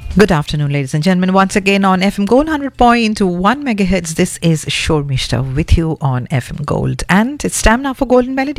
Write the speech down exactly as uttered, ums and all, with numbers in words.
Good afternoon, ladies and gentlemen. Once again on F M Gold one hundred point one megahertz. This is Shormishta with you on F M Gold. And it's time now for Golden Melody.